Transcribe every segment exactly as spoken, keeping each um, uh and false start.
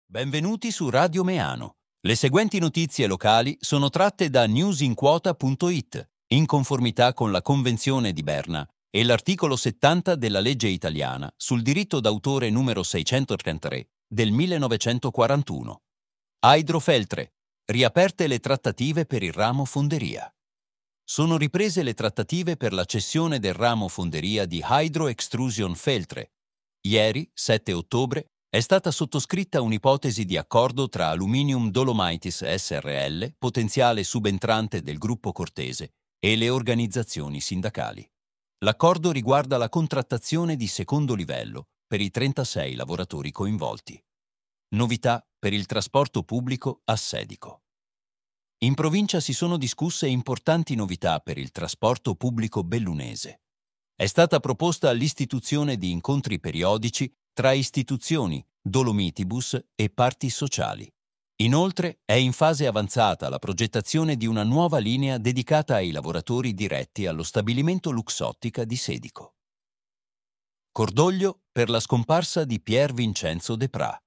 Benvenuti su Radio Meano. Le seguenti notizie locali sono tratte da newsinquota punto it, in conformità con la Convenzione di Berna e l'articolo settanta della legge italiana sul diritto d'autore numero seicentotrentatré del millenovecentoquarantuno. Hydrofeltre. Riaperte le trattative per il ramo fonderia. Sono riprese le trattative per la cessione del ramo fonderia di Hydro Extrusion Feltre. Ieri, sette ottobre, è stata sottoscritta un'ipotesi di accordo tra Aluminium Dolomites S R L, potenziale subentrante del gruppo Cortese, e le organizzazioni sindacali. L'accordo riguarda la contrattazione di secondo livello per i trentasei lavoratori coinvolti. Novità per il trasporto pubblico a Sedico. In provincia si sono discusse importanti novità per il trasporto pubblico bellunese. È stata proposta l'istituzione di incontri periodici tra istituzioni, Dolomitibus e parti sociali. Inoltre è in fase avanzata la progettazione di una nuova linea dedicata ai lavoratori diretti allo stabilimento Luxottica di Sedico. Cordoglio per la scomparsa di Pier Vincenzo De Pra.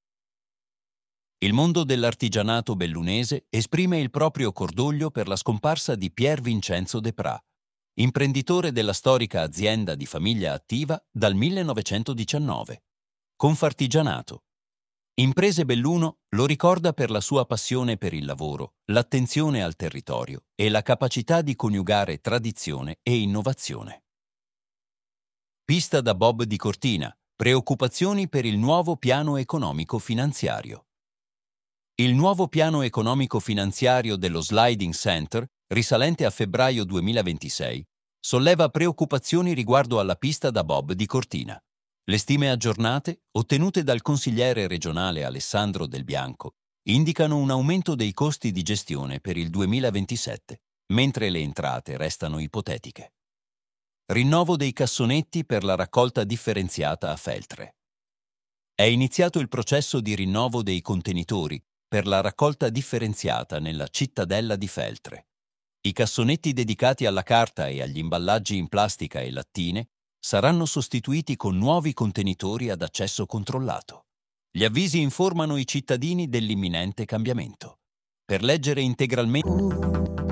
Il mondo dell'artigianato bellunese esprime il proprio cordoglio per la scomparsa di Pier Vincenzo De Pra, imprenditore della storica azienda di famiglia attiva dal millenovecentodiciannove. Confartigianato. Imprese Belluno lo ricorda per la sua passione per il lavoro, l'attenzione al territorio e la capacità di coniugare tradizione e innovazione. Pista da bob di Cortina. Preoccupazioni per il nuovo piano economico finanziario. Il nuovo piano economico finanziario dello Sliding Center, risalente a febbraio duemilaventisei, solleva preoccupazioni riguardo alla pista da bob di Cortina. Le stime aggiornate, ottenute dal consigliere regionale Alessandro Del Bianco, indicano un aumento dei costi di gestione per il duemilaventisette, mentre le entrate restano ipotetiche. Rinnovo dei cassonetti per la raccolta differenziata a Feltre. È iniziato il processo di rinnovo dei contenitori per la raccolta differenziata nella cittadella di Feltre. I cassonetti dedicati alla carta e agli imballaggi in plastica e lattine saranno sostituiti con nuovi contenitori ad accesso controllato. Gli avvisi informano i cittadini dell'imminente cambiamento. Per leggere integralmente